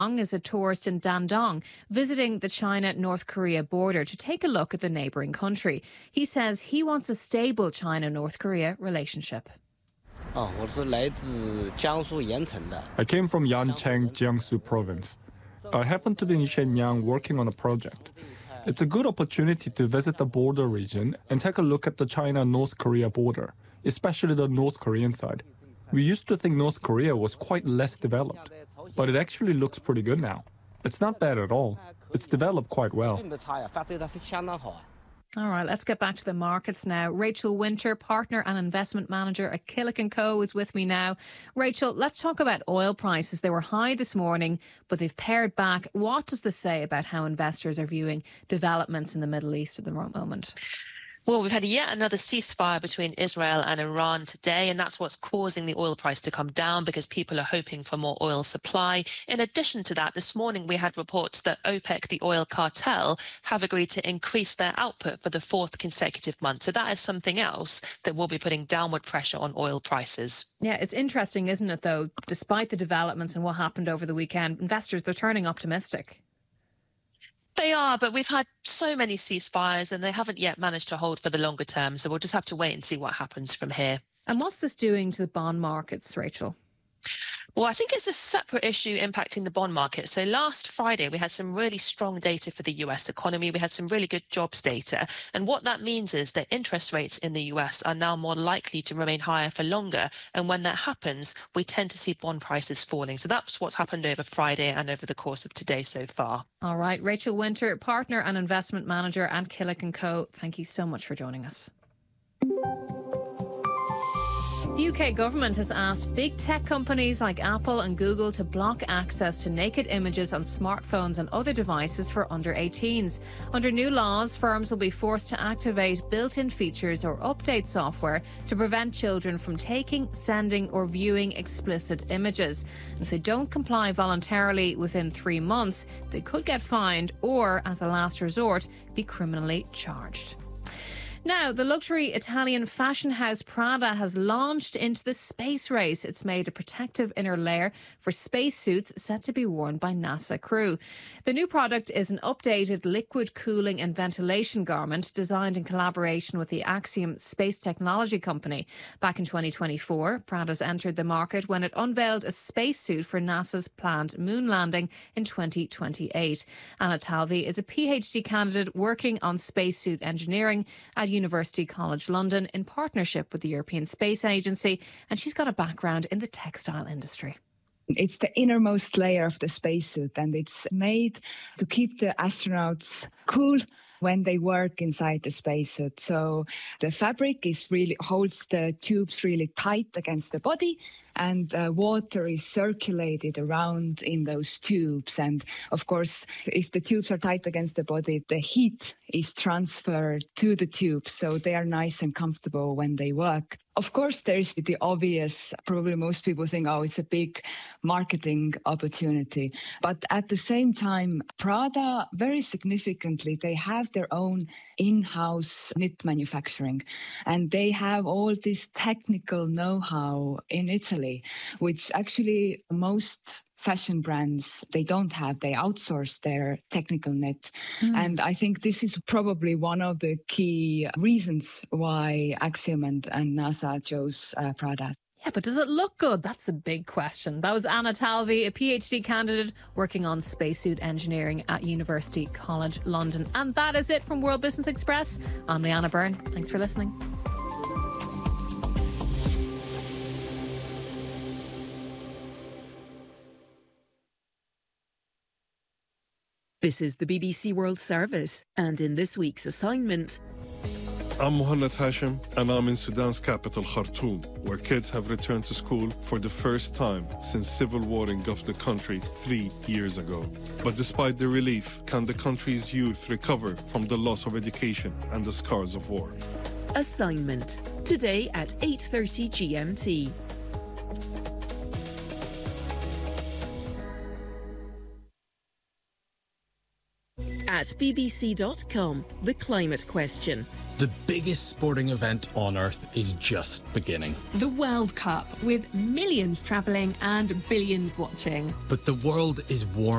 is a tourist in Dandong, visiting the China-North Korea border to take a look at the neighbouring country. He says he wants a stable China-North Korea relationship. I came from Yancheng, Jiangsu province. I happen to be in Shenyang working on a project. It's a good opportunity to visit the border region and take a look at the China-North Korea border, especially the North Korean side. We used to think North Korea was quite less developed, but it actually looks pretty good now. It's not bad at all. It's developed quite well. All right, let's get back to the markets now. Rachel Winter, partner and investment manager at Killick & Co. is with me now. Rachel, let's talk about oil prices. They were high this morning, but they've pared back. What does this say about how investors are viewing developments in the Middle East at the moment? Well, we've had yet another ceasefire between Israel and Iran today, and that's what's causing the oil price to come down because people are hoping for more oil supply. In addition to that, this morning we had reports that OPEC, the oil cartel, have agreed to increase their output for the fourth consecutive month. So that is something else that will be putting downward pressure on oil prices. Yeah, it's interesting, isn't it, though? Despite the developments and what happened over the weekend, investors, they're turning optimistic. They are, but we've had so many ceasefires and they haven't yet managed to hold for the longer term. So we'll just have to wait and see what happens from here. And what's this doing to the bond markets, Rachel? Well, I think it's a separate issue impacting the bond market. So last Friday, we had some really strong data for the US economy. We had some really good jobs data. And what that means is that interest rates in the US are now more likely to remain higher for longer. And when that happens, we tend to see bond prices falling. So that's what's happened over Friday and over the course of today so far. All right. Rachel Winter, partner and investment manager at Killick & Co. Thank you so much for joining us. The UK government has asked big tech companies like Apple and Google to block access to naked images on smartphones and other devices for under 18s. Under new laws, firms will be forced to activate built-in features or update software to prevent children from taking, sending or viewing explicit images. And if they don't comply voluntarily within 3 months, they could get fined or, as a last resort, be criminally charged. Now, the luxury Italian fashion house Prada has launched into the space race. It's made a protective inner layer for spacesuits set to be worn by NASA crew. The new product is an updated liquid cooling and ventilation garment designed in collaboration with the Axiom space technology company. Back in 2024, Prada's entered the market when it unveiled a spacesuit for NASA's planned moon landing in 2028. Anna Talvi is a PhD candidate working on spacesuit engineering at University College London in partnership with the European Space Agency, and she's got a background in the textile industry. It's the innermost layer of the spacesuit, and it's made to keep the astronauts cool when they work inside the spacesuit. So the fabric holds the tubes really tight against the body, and water is circulated around in those tubes. And of course, if the tubes are tight against the body, the heat is transferred to the tubes, so they are nice and comfortable when they work. Of course, there's the obvious, probably most people think, oh, it's a big marketing opportunity. But at the same time, Prada, very significantly, they have their own in-house knit manufacturing. And they have all this technical know-how in Italy, which actually most fashion brands, they don't have. They outsource their technical knit. And I think this is probably one of the key reasons why Axiom and NASA chose Prada. Yeah, but does it look good? That's a big question. That was Anna Talvi, a PhD candidate working on spacesuit engineering at University College London. And that is it from World Business Express. I'm Leanna Byrne. Thanks for listening. This is the BBC World Service, and in this week's assignment... I'm Mohanad Hashim, and I'm in Sudan's capital, Khartoum, where kids have returned to school for the first time since civil war engulfed the country 3 years ago. But despite the relief, can the country's youth recover from the loss of education and the scars of war? Assignment, today at 8:30 GMT. At bbc.com, the climate question. The biggest sporting event on Earth is just beginning. The World Cup, with millions travelling and billions watching. But the world is warm.